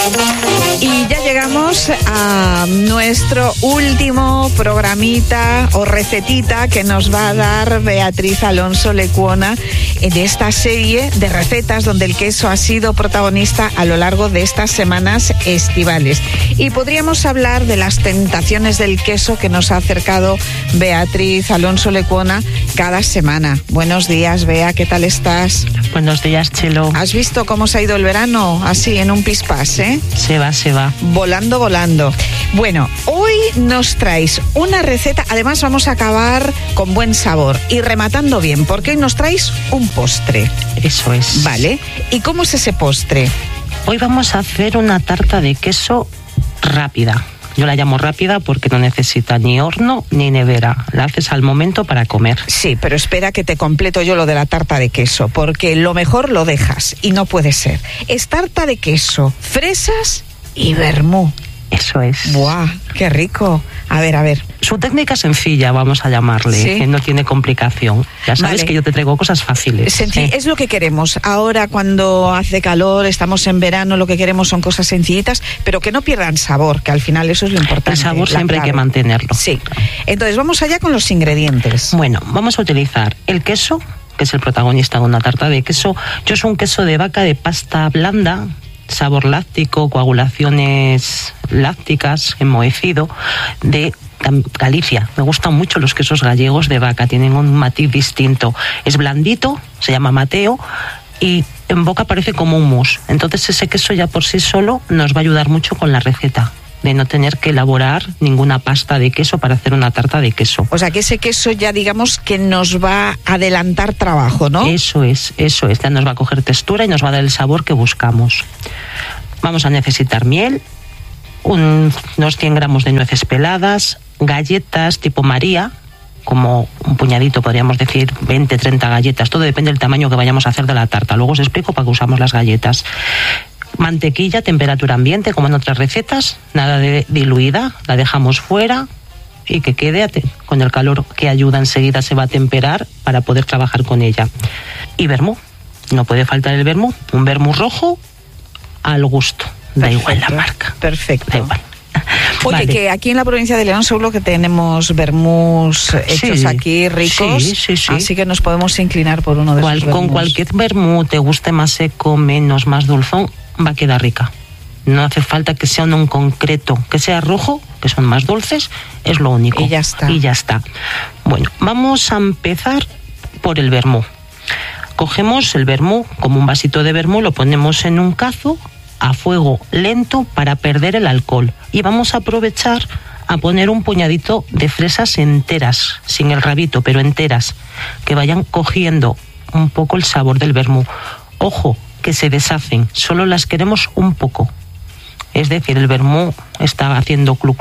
Y ya llegamos a nuestro último programita o recetita que nos va a dar Beatriz Alonso Lecuona de esta serie de recetas donde el queso ha sido protagonista a lo largo de estas semanas estivales. Y podríamos hablar de las tentaciones del queso que nos ha acercado Beatriz Alonso Lecuona cada semana. Buenos días, Bea, ¿qué tal estás? Buenos días, Chelo. ¿Has visto cómo se ha ido el verano? Así, en un pispás, ¿eh? Se va. Volando. Bueno, hoy nos traes una receta, además vamos a acabar con buen sabor y rematando bien, porque hoy nos traes un postre. Eso es. Vale, ¿y cómo es ese postre? Hoy vamos a hacer una tarta de queso rápida. Yo la llamo rápida porque no necesita ni horno ni nevera. La haces al momento para comer. Sí, pero espera que te completo yo lo de la tarta de queso, porque lo mejor lo dejas y no puede ser. Es tarta de queso, fresas y vermú. Eso es. ¡Buah! ¡Qué rico! A ver. Su técnica sencilla, vamos a llamarle, ¿sí? Que no tiene complicación. Ya sabes que yo te traigo cosas fáciles. Es lo que queremos. Ahora, cuando hace calor, estamos en verano, lo que queremos son cosas sencillitas, pero que no pierdan sabor, que al final eso es lo importante. El sabor siempre hay que mantenerlo. Sí. Entonces, vamos allá con los ingredientes. Bueno, vamos a utilizar el queso, que es el protagonista de una tarta de queso. Yo es un queso de vaca de pasta blanda, sabor láctico, coagulaciones lácticas, enmohecido, de Galicia. Me gustan mucho los quesos gallegos de vaca, tienen un matiz distinto. Es blandito, se llama Mateo, y en boca parece como un mousse. Entonces ese queso ya por sí solo nos va a ayudar mucho con la receta, de no tener que elaborar ninguna pasta de queso para hacer una tarta de queso. O sea que ese queso ya digamos que nos va a adelantar trabajo, ¿no? Eso es, ya nos va a coger textura y nos va a dar el sabor que buscamos. Vamos a necesitar miel, unos 100 gramos de nueces peladas, galletas tipo María, como un puñadito, podríamos decir 20, 30 galletas, todo depende del tamaño que vayamos a hacer de la tarta. Luego os explico para qué usamos las galletas. Mantequilla, temperatura ambiente, como en otras recetas, nada de diluida, la dejamos fuera y que quede con el calor que ayuda, enseguida se va a temperar para poder trabajar con ella. Y vermú, no puede faltar el vermú, un vermú rojo al gusto, da igual la marca. Perfecto. Da igual. Oye, vale. Que aquí en la provincia de León seguro que tenemos vermús hechos aquí ricos, sí. Así que nos podemos inclinar por uno de esos vermús. Con cualquier vermú, te guste más seco, menos, más dulzón, va a quedar rica. No hace falta que sea uno en concreto, que sea rojo, que son más dulces, es lo único. Y ya está. Bueno, vamos a empezar por el vermú. Cogemos el vermú, como un vasito de vermú, lo ponemos en un cazo a fuego lento para perder el alcohol. Y vamos a aprovechar a poner un puñadito de fresas enteras, sin el rabito, pero enteras, que vayan cogiendo un poco el sabor del vermú. Ojo, que se deshacen, solo las queremos un poco. Es decir, el vermú está haciendo clu,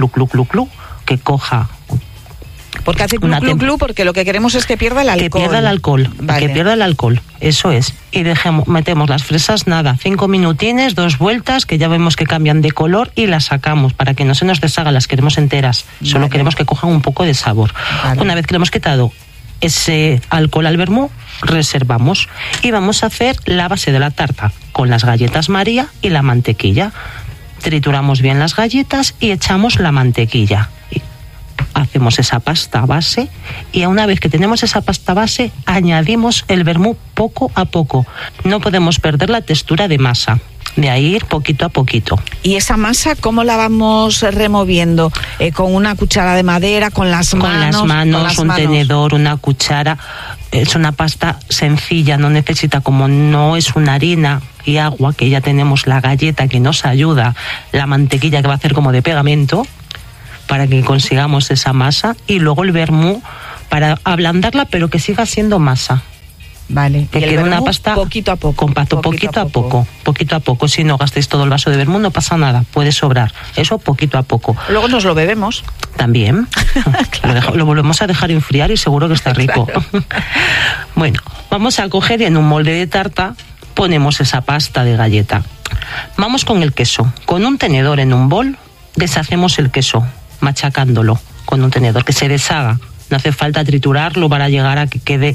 que coja. Porque hace clu, porque lo que queremos es que pierda el alcohol. Que pierda el alcohol, vale. Que pierda el alcohol, eso es. Y metemos las fresas, 5 minutines, 2 vueltas, que ya vemos que cambian de color y las sacamos para que no se nos deshaga, las queremos enteras. Vale. Solo queremos que cojan un poco de sabor. Vale. Una vez que le hemos quitado ese alcohol al vermú, reservamos y vamos a hacer la base de la tarta con las galletas María y la mantequilla. Trituramos bien las galletas y echamos la mantequilla. Hacemos esa pasta base y una vez que tenemos esa pasta base añadimos el vermú poco a poco. No podemos perder la textura de masa. De ahí ir poquito a poquito. ¿Y esa masa cómo la vamos removiendo? ¿Con una cuchara de madera, con las manos? Un tenedor, una cuchara. Es una pasta sencilla, no necesita, como no es una harina y agua, que ya tenemos la galleta que nos ayuda, la mantequilla que va a hacer como de pegamento, para que consigamos esa masa, y luego el vermú para ablandarla, pero que siga siendo masa. Vale. Que quede una pasta poquito a poco. Compacto, poquito a poco. Si no gastéis todo el vaso de vermú, no pasa nada, puede sobrar. Eso poquito a poco. Luego nos lo bebemos. También. Claro. Lo volvemos a dejar enfriar y seguro que está rico. Claro. Bueno, vamos a coger y en un molde de tarta ponemos esa pasta de galleta. Vamos con el queso. Con un tenedor en un bol deshacemos el queso, machacándolo con un tenedor, que se deshaga. No hace falta triturarlo para llegar a que quede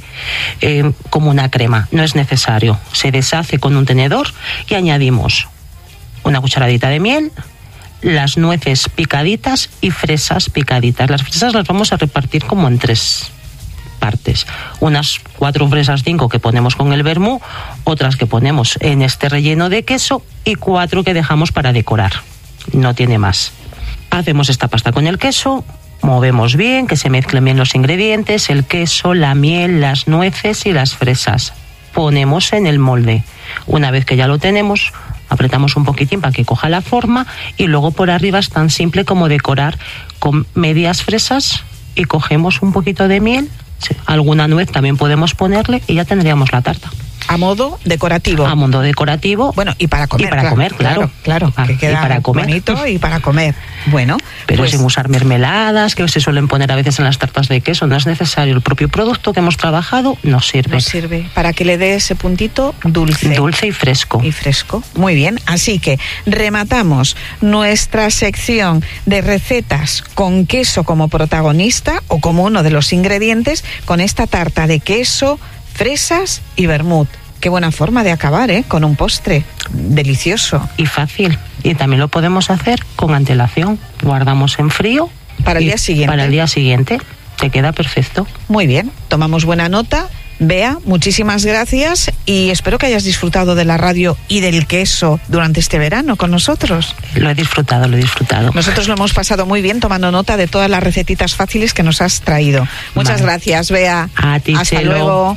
como una crema. No es necesario. Se deshace con un tenedor y añadimos una cucharadita de miel, las nueces picaditas y fresas picaditas. Las fresas las vamos a repartir como en 3 partes. Unas 4 fresas, 5 que ponemos con el vermú, otras que ponemos en este relleno de queso y 4 que dejamos para decorar. No tiene más. Hacemos esta pasta con el queso, movemos bien, que se mezclen bien los ingredientes, el queso, la miel, las nueces y las fresas. Ponemos en el molde. Una vez que ya lo tenemos, apretamos un poquitín para que coja la forma y luego por arriba es tan simple como decorar con medias fresas y cogemos un poquito de miel, alguna nuez también podemos ponerle y ya tendríamos la tarta. A modo decorativo. A modo decorativo. Bueno, y para comer. Y para comer, claro. Que queda para comer. Bonito y para comer. Bueno. Pero pues, sin usar mermeladas, que se suelen poner a veces en las tartas de queso, no es necesario. El propio producto que hemos trabajado nos sirve. Nos sirve para que le dé ese puntito dulce. Dulce y fresco. Y fresco. Muy bien. Así que rematamos nuestra sección de recetas con queso como protagonista o como uno de los ingredientes con esta tarta de queso, fresas y vermut. Qué buena forma de acabar, con un postre delicioso. Y fácil. Y también lo podemos hacer con antelación. Guardamos en frío. Para el día siguiente. Para el día siguiente. Te queda perfecto. Muy bien. Tomamos buena nota. Bea, muchísimas gracias y espero que hayas disfrutado de la radio y del queso durante este verano con nosotros. Lo he disfrutado. Nosotros lo hemos pasado muy bien tomando nota de todas las recetitas fáciles que nos has traído. Muchas gracias, Bea. A ti, hasta Chelo. Luego.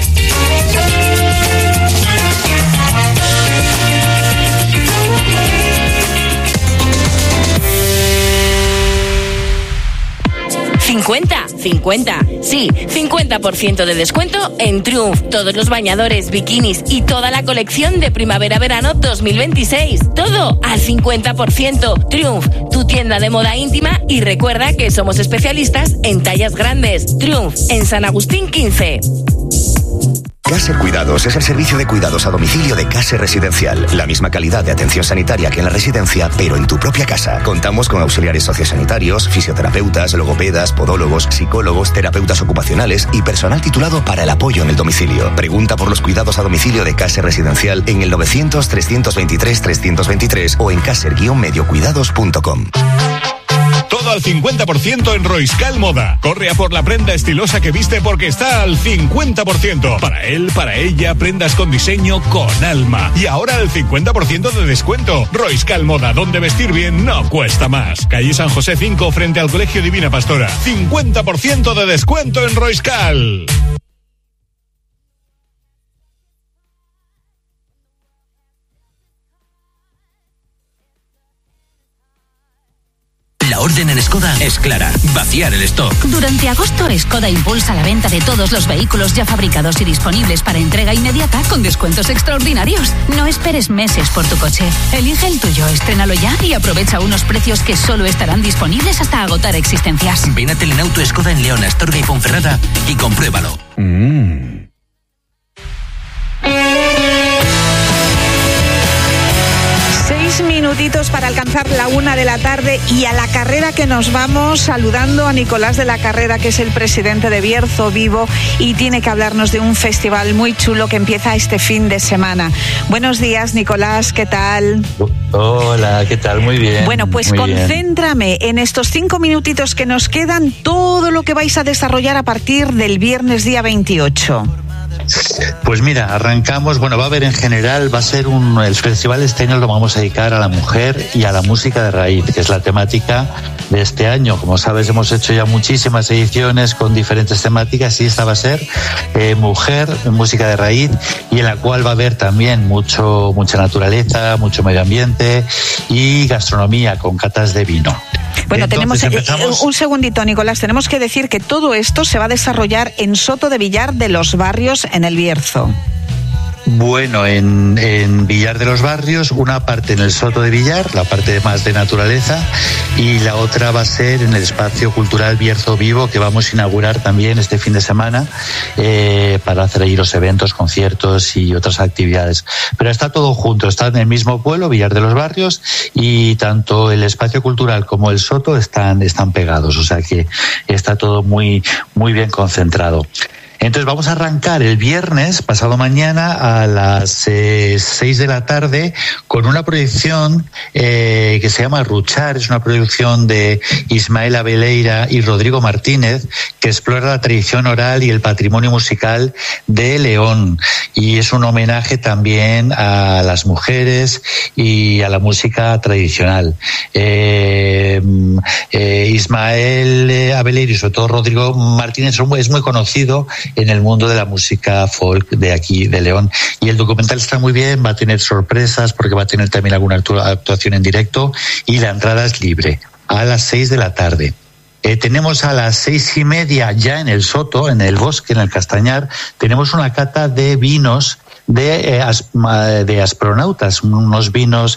Sí, 50% de descuento en Triumph, todos los bañadores, bikinis y toda la colección de primavera-verano 2026. Todo al 50%. Triumph, tu tienda de moda íntima, y recuerda que somos especialistas en tallas grandes. Triumph, en San Agustín 15. Caser Cuidados es el servicio de cuidados a domicilio de Caser Residencial. La misma calidad de atención sanitaria que en la residencia, pero en tu propia casa. Contamos con auxiliares sociosanitarios, fisioterapeutas, logopedas, podólogos, psicólogos, terapeutas ocupacionales y personal titulado para el apoyo en el domicilio. Pregunta por los cuidados a domicilio de Caser Residencial en el 900-323-323 o en caser-mediocuidados.com. Todo al 50% en Roiscal Moda. Corre a por la prenda estilosa que viste porque está al 50%. Para él, para ella, prendas con diseño con alma. Y ahora al 50% de descuento. Roiscal Moda, donde vestir bien no cuesta más. Calle San José 5, frente al Colegio Divina Pastora. 50% de descuento en Roiscal. La orden en Skoda es clara: vaciar el stock. Durante agosto, Skoda impulsa la venta de todos los vehículos ya fabricados y disponibles para entrega inmediata con descuentos extraordinarios. No esperes meses por tu coche. Elige el tuyo, estrénalo ya y aprovecha unos precios que solo estarán disponibles hasta agotar existencias. Ven a Telenauto Skoda en León, Astorga y Ponferrada y compruébalo. 6 minutitos para alcanzar la 1 de la tarde y a la carrera que nos vamos, saludando a Nicolás de la Carrera, que es el presidente de Bierzo Vivo y tiene que hablarnos de un festival muy chulo que empieza este fin de semana. Buenos días, Nicolás, ¿qué tal? Hola, ¿qué tal? Muy bien. Bueno, pues concéntrame en estos 5 minutitos que nos quedan todo lo que vais a desarrollar a partir del viernes día 28. Pues mira, arrancamos, va a haber en general, el festival este año lo vamos a dedicar a la mujer y a la música de raíz, que es la temática de este año. Como sabes, hemos hecho ya muchísimas ediciones con diferentes temáticas y esta va a ser mujer, música de raíz, y en la cual va a haber también mucha naturaleza, mucho medio ambiente y gastronomía con catas de vino. Bueno, entonces, tenemos un segundito, Nicolás. Tenemos que decir que todo esto se va a desarrollar en Soto de Villar de los Barrios, en el Bierzo. Bueno, en Villar de los Barrios, una parte en el Soto de Villar, la parte más de naturaleza, y la otra va a ser en el Espacio Cultural Bierzo Vivo, que vamos a inaugurar también este fin de semana para hacer ahí los eventos, conciertos y otras actividades. Pero está todo junto, está en el mismo pueblo, Villar de los Barrios, y tanto el Espacio Cultural como el Soto están pegados, o sea que está todo muy, muy bien concentrado. Entonces vamos a arrancar el viernes, pasado mañana, a las 6 de la tarde, con una proyección que se llama Ruchar. Es una producción de Ismael Abeleira y Rodrigo Martínez, que explora la tradición oral y el patrimonio musical de León. Y es un homenaje también a las mujeres y a la música tradicional. Ismael Abeleira y sobre todo Rodrigo Martínez es muy conocido en el mundo de la música folk de aquí, de León. Y el documental está muy bien, va a tener sorpresas porque va a tener también alguna actuación en directo, y la entrada es libre a las 6 de la tarde. Tenemos a las 6:30 ya en el Soto, en el Bosque, en el Castañar, tenemos una cata de vinos de Aspronautas, unos vinos,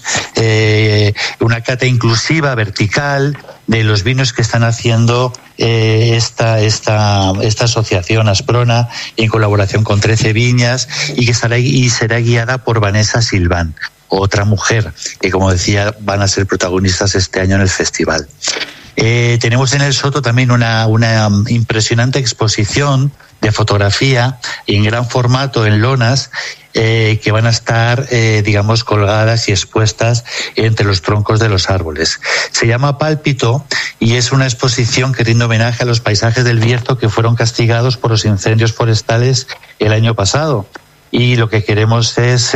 una cata inclusiva, vertical, de los vinos que están haciendo esta asociación Asprona en colaboración con 13 viñas, y que será guiada por Vanessa Silván, otra mujer que, como decía, van a ser protagonistas este año en el festival. Tenemos en el Soto también una impresionante exposición de fotografía en gran formato en lonas, que van a estar, colgadas y expuestas entre los troncos de los árboles. Se llama Pálpito y es una exposición que rinde homenaje a los paisajes del Bierzo que fueron castigados por los incendios forestales el año pasado. Y lo que queremos es,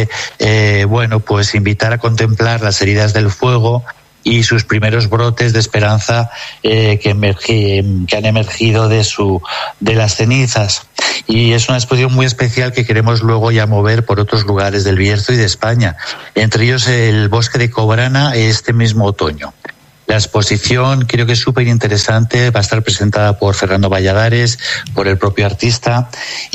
invitar a contemplar las heridas del fuego y sus primeros brotes de esperanza que han emergido de las cenizas. Y es una exposición muy especial que queremos luego ya mover por otros lugares del Bierzo y de España, entre ellos el Bosque de Cobrana este mismo otoño. La exposición creo que es súper interesante, va a estar presentada por Fernando Valladares, por el propio artista,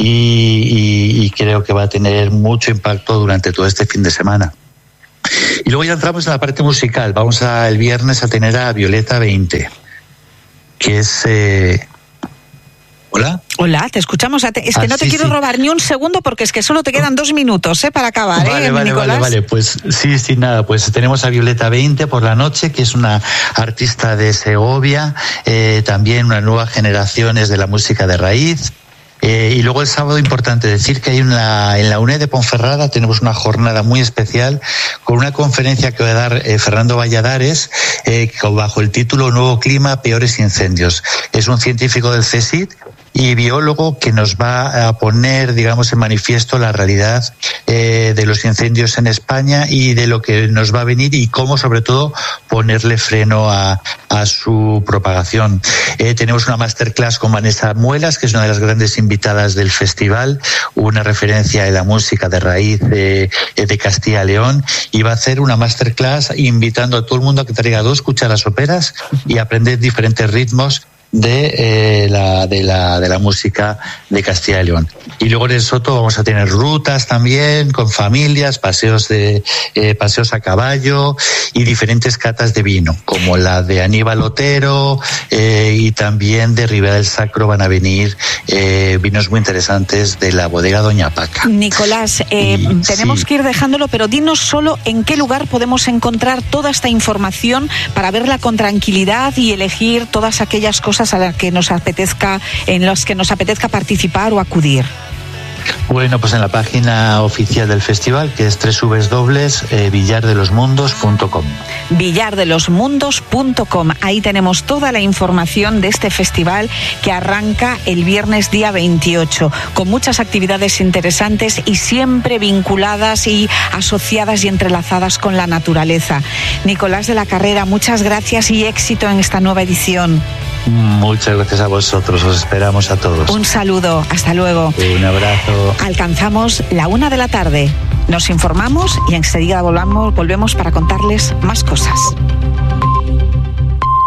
y creo que va a tener mucho impacto durante todo este fin de semana. Y luego ya entramos en la parte musical. Vamos el viernes a tener a Violeta 20, que es... ¿Hola? Hola, te escuchamos. Es que no te quiero robar ni un segundo porque es que solo te quedan 2 minutos para acabar, Nicolás. Vale. Pues sí, nada. Pues tenemos a Violeta 20 por la noche, que es una artista de Segovia, también una nueva generación de la música de raíz. Y luego el sábado, importante decir que hay en la UNED de Ponferrada tenemos una jornada muy especial con una conferencia que va a dar Fernando Valladares bajo el título Nuevo clima, peores incendios. Es un científico del CSIC y biólogo que nos va a poner, en manifiesto la realidad de los incendios en España y de lo que nos va a venir y cómo, sobre todo, ponerle freno a su propagación. Tenemos una masterclass con Vanessa Muelas, que es una de las grandes invitadas del festival, una referencia en la música de raíz de Castilla y León, y va a hacer una masterclass invitando a todo el mundo a que traiga 2 cucharas soperas y aprender diferentes ritmos de la música de Castilla y León. Y luego en el Soto vamos a tener rutas también con familias, paseos a caballo y diferentes catas de vino, como la de Aníbal Otero, y también de Ribera del Sacro van a venir vinos muy interesantes de la bodega Doña Paca. Nicolás, tenemos que ir dejándolo, pero dinos solo en qué lugar podemos encontrar toda esta información para verla con tranquilidad y elegir todas aquellas cosas a las que nos apetezca, en las que nos apetezca participar o acudir. Bueno, pues en la página oficial del festival, que es www.villardelosmundos.com. Villardelosmundos.com. Ahí tenemos toda la información de este festival que arranca el viernes día 28, con muchas actividades interesantes y siempre vinculadas y asociadas y entrelazadas con la naturaleza. Nicolás de la Carrera, muchas gracias y éxito en esta nueva edición. Muchas gracias a vosotros, os esperamos a todos. Un saludo, hasta luego. Un abrazo. Alcanzamos la 1 de la tarde. Nos informamos y enseguida volvemos para contarles más cosas.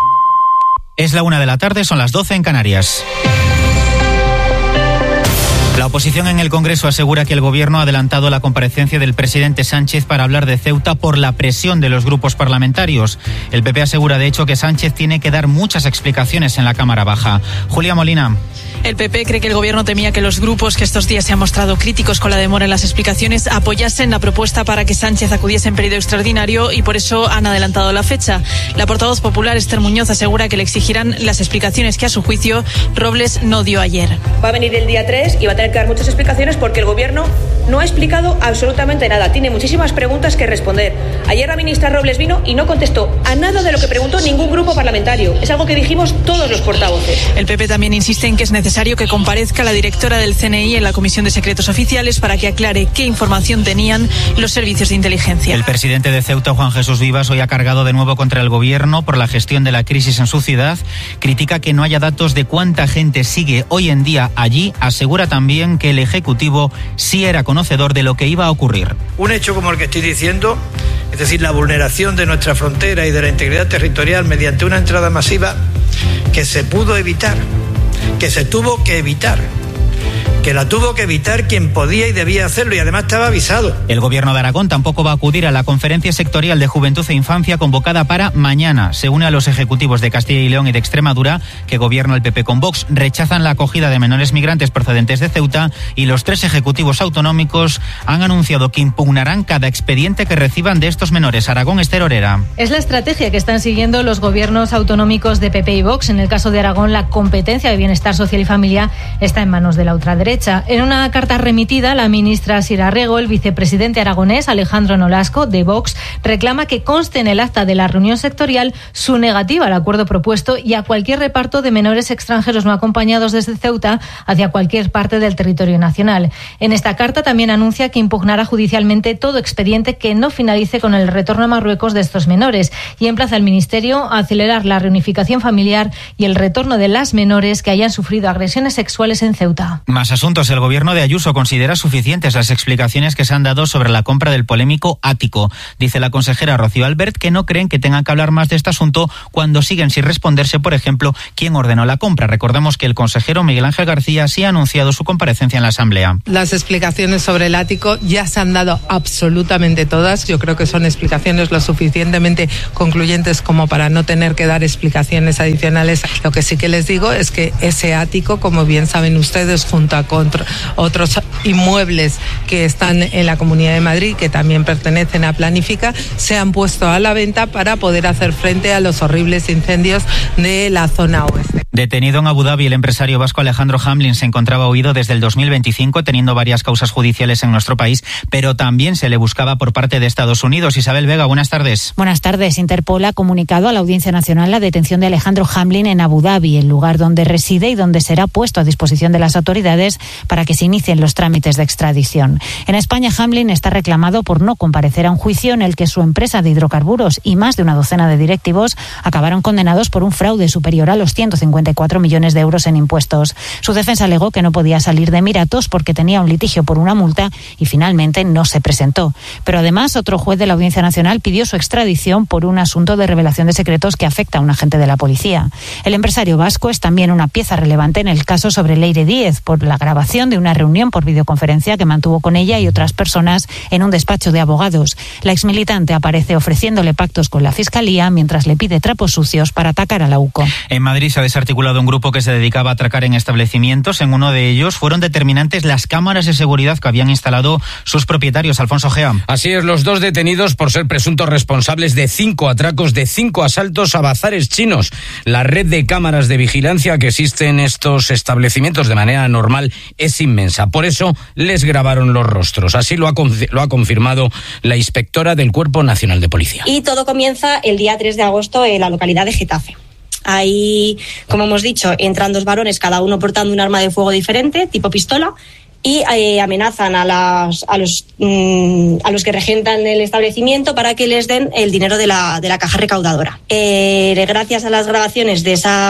Es la 1 de la tarde, son las 12 en Canarias. La oposición en el Congreso asegura que el Gobierno ha adelantado la comparecencia del presidente Sánchez para hablar de Ceuta por la presión de los grupos parlamentarios. El PP asegura, de hecho, que Sánchez tiene que dar muchas explicaciones en la Cámara Baja. Julia Molina. El PP cree que el Gobierno temía que los grupos que estos días se han mostrado críticos con la demora en las explicaciones apoyasen la propuesta para que Sánchez acudiese en periodo extraordinario y por eso han adelantado la fecha. La portavoz popular, Esther Muñoz, asegura que le exigirán las explicaciones que, a su juicio, Robles no dio ayer. Va a venir el día 3 y va a tener que dar muchas explicaciones porque el Gobierno no ha explicado absolutamente nada. Tiene muchísimas preguntas que responder. Ayer la ministra Robles vino y no contestó a nada de lo que preguntó ningún grupo parlamentario. Es algo que dijimos todos los portavoces. El PP también insiste en que es necesario que comparezca la directora del CNI en la Comisión de Secretos Oficiales para que aclare qué información tenían los servicios de inteligencia. El presidente de Ceuta, Juan Jesús Vivas, hoy ha cargado de nuevo contra el Gobierno por la gestión de la crisis en su ciudad. Critica que no haya datos de cuánta gente sigue hoy en día allí. Asegura también que el Ejecutivo sí era conocedor de lo que iba a ocurrir. Un hecho como el que estoy diciendo, es decir, la vulneración de nuestra frontera y de la integridad territorial mediante una entrada masiva que se pudo evitar, que se tuvo que evitar, que la tuvo que evitar quien podía y debía hacerlo y además estaba avisado. El Gobierno de Aragón tampoco va a acudir a la conferencia sectorial de Juventud e Infancia convocada para mañana. Se une a los ejecutivos de Castilla y León y de Extremadura, que gobierna el PP con Vox. Rechazan la acogida de menores migrantes procedentes de Ceuta y los 3 ejecutivos autonómicos han anunciado que impugnarán cada expediente que reciban de estos menores. Aragón, Esther Orera. Es la estrategia que están siguiendo los gobiernos autonómicos de PP y Vox. En el caso de Aragón, la competencia de Bienestar Social y Familia está en manos de la ultraderecha. En una carta remitida, la ministra Sira Rego, el vicepresidente aragonés Alejandro Nolasco, de Vox, reclama que conste en el acta de la reunión sectorial su negativa al acuerdo propuesto y a cualquier reparto de menores extranjeros no acompañados desde Ceuta hacia cualquier parte del territorio nacional. En esta carta también anuncia que impugnará judicialmente todo expediente que no finalice con el retorno a Marruecos de estos menores y emplaza al Ministerio a acelerar la reunificación familiar y el retorno de las menores que hayan sufrido agresiones sexuales en Ceuta. Más asuntos. El Gobierno de Ayuso considera suficientes las explicaciones que se han dado sobre la compra del polémico ático. Dice la consejera Rocío Albert que no creen que tengan que hablar más de este asunto cuando siguen sin responderse, por ejemplo, quién ordenó la compra. Recordamos que el consejero Miguel Ángel García sí ha anunciado su comparecencia en la Asamblea. Las explicaciones sobre el ático ya se han dado absolutamente todas. Yo creo que son explicaciones lo suficientemente concluyentes como para no tener que dar explicaciones adicionales. Lo que sí que les digo es que ese ático, como bien saben ustedes, junto a otros inmuebles que están en la Comunidad de Madrid, que también pertenecen a Planifica, se han puesto a la venta para poder hacer frente a los horribles incendios de la zona oeste. Detenido en Abu Dhabi, el empresario vasco Alejandro Hamlin se encontraba huido desde el 2025, teniendo varias causas judiciales en nuestro país, pero también se le buscaba por parte de Estados Unidos. Isabel Vega, buenas tardes. Buenas tardes. Interpol ha comunicado a la Audiencia Nacional la detención de Alejandro Hamlin en Abu Dhabi, el lugar donde reside y donde será puesto a disposición de las autoridades para que se inicien los trámites de extradición. En España, Hamlin está reclamado por no comparecer a un juicio en el que su empresa de hidrocarburos y más de una docena de directivos acabaron condenados por un fraude superior a los 154 millones de euros en impuestos. Su defensa alegó que no podía salir de Emiratos porque tenía un litigio por una multa y finalmente no se presentó. Pero además, otro juez de la Audiencia Nacional pidió su extradición por un asunto de revelación de secretos que afecta a un agente de la policía. El empresario vasco es también una pieza relevante en el caso sobre Leire Díez por la grabación de una reunión por videoconferencia que mantuvo con ella y otras personas en un despacho de abogados. La exmilitante aparece ofreciéndole pactos con la Fiscalía mientras le pide trapos sucios para atacar a la UCO. En Madrid se ha desarticulado un grupo que se dedicaba a atracar en establecimientos. En uno de ellos fueron determinantes las cámaras de seguridad que habían instalado sus propietarios. Alfonso Gea. Así es, los 2 detenidos por ser presuntos responsables de 5 atracos, de 5 asaltos a bazares chinos. La red de cámaras de vigilancia que existe en estos establecimientos de manera normal es inmensa. Por eso les grabaron los rostros. Así lo ha confirmado la inspectora del Cuerpo Nacional de Policía. Y todo comienza el día 3 de agosto en la localidad de Getafe. Ahí, como hemos dicho, entran 2 varones, cada uno portando un arma de fuego diferente, tipo pistola, y amenazan a los que regentan el establecimiento para que les den el dinero de la caja recaudadora. Gracias a las grabaciones de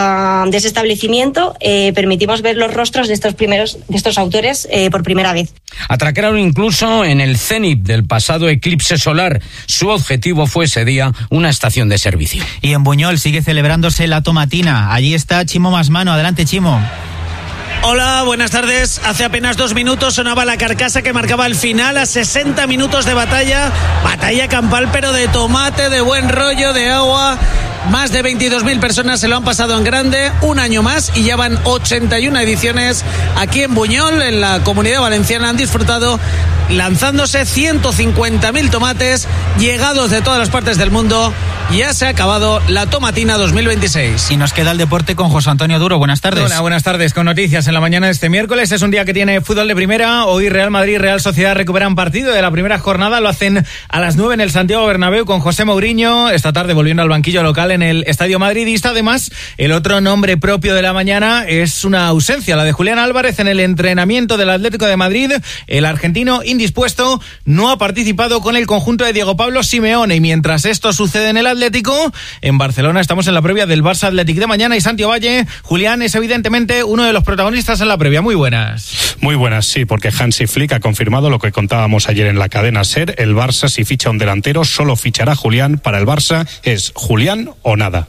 ese establecimiento permitimos ver los rostros de estos autores por primera vez. Atracaron incluso en el cenit del pasado eclipse solar. Su objetivo fue ese día una estación de servicio. Y en Buñol sigue celebrándose la tomatina. Allí está Chimo Masmano. Adelante, Chimo. Hola, buenas tardes. Hace apenas 2 minutos sonaba la carcasa que marcaba el final a 60 minutos de batalla campal, pero de tomate, de buen rollo, de agua. Más de 22.000 personas se lo han pasado en grande, un año más, y ya van 81 ediciones aquí en Buñol, en la Comunidad Valenciana. Han disfrutado lanzándose 150.000 tomates llegados de todas las partes del mundo. Ya se ha acabado la Tomatina 2026. Y nos queda el deporte con José Antonio Duro. Buenas tardes. Hola, buenas tardes. Con noticias en la mañana de este miércoles. Es un día que tiene fútbol de primera. Hoy Real Madrid y Real Sociedad recuperan partido de la primera jornada. Lo hacen a las 9 en el Santiago Bernabéu con José Mourinho. Esta tarde volviendo al banquillo local en el Estadio Madridista. Además, el otro nombre propio de la mañana es una ausencia, la de Julián Álvarez en el entrenamiento del Atlético de Madrid. El argentino indispuesto no ha participado con el conjunto de Diego Pablo Simeone. Y mientras esto sucede en el Atlético, en Barcelona estamos en la previa del Barça Athletic de mañana, y Santi Ovalle, Julián, es evidentemente uno de los protagonistas en la previa. Muy buenas. Muy buenas, sí, porque Hansi Flick ha confirmado lo que contábamos ayer en la cadena SER. El Barça, si ficha un delantero, solo fichará Julián. Para el Barça es Julián o nada.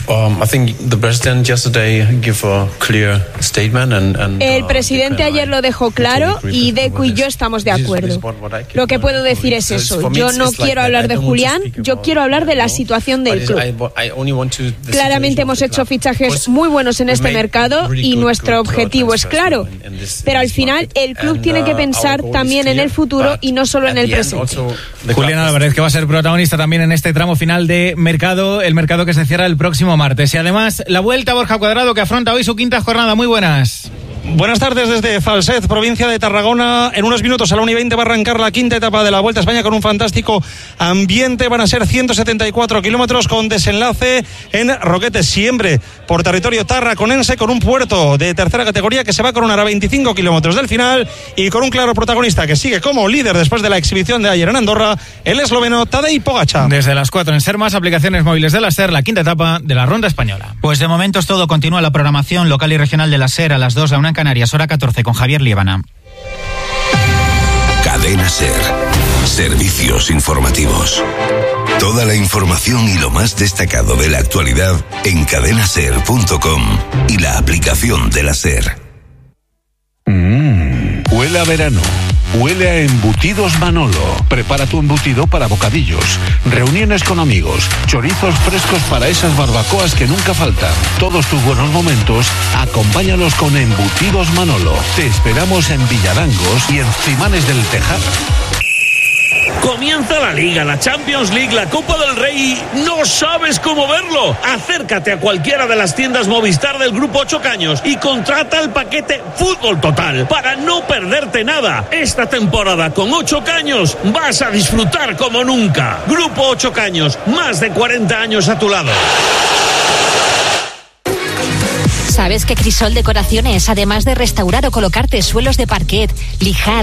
El presidente ayer lo dejó claro y Deco y yo estamos de acuerdo. Lo que puedo decir es eso. Yo no quiero hablar de Julián, yo quiero hablar de la situación del club. Claramente hemos hecho fichajes muy buenos en este mercado y nuestro objetivo es claro. Pero al final el club tiene que pensar también en el futuro y no solo en el presente. Julián Álvarez, que va a ser protagonista también en este tramo final de mercado, el mercado que se cierra el próximo martes. Y además, la Vuelta Borja Cuadrado, que afronta hoy su quinta jornada. Muy buenas. Buenas tardes desde Falset, provincia de Tarragona. En unos minutos a la 1:20 va a arrancar la quinta etapa de la Vuelta a España con un fantástico ambiente. Van a ser 174 kilómetros con desenlace en Roquetes, siempre por territorio tarraconense, con un puerto de tercera categoría que se va a coronar a 25 kilómetros del final y con un claro protagonista que sigue como líder después de la exhibición de ayer en Andorra, el esloveno Tadej Pogačar. Desde las 4 en SER Más, aplicaciones móviles de la SER, la quinta etapa de la Ronda Española. Pues de momento es todo. Continúa la programación local y regional de la SER a las 2, la 1 en Canarias, hora 14, con Javier Líbana. Cadena SER. Servicios informativos. Toda la información y lo más destacado de la actualidad en cadenaser.com y la aplicación de la SER. Huele a verano. Huele a Embutidos Manolo. Prepara tu embutido para bocadillos, reuniones con amigos, chorizos frescos para esas barbacoas que nunca faltan. Todos tus buenos momentos, acompáñalos con Embutidos Manolo. Te esperamos en Villarangos y en Cimanes del Tejar. Comienza la Liga, la Champions League, la Copa del Rey y no sabes cómo verlo. Acércate a cualquiera de las tiendas Movistar del Grupo 8 Caños y contrata el paquete Fútbol Total para no perderte nada. Esta temporada con 8 Caños vas a disfrutar como nunca. Grupo 8 Caños, más de 40 años a tu lado. ¿Sabes que Crisol Decoraciones, además de restaurar o colocarte suelos de parquet, lijar,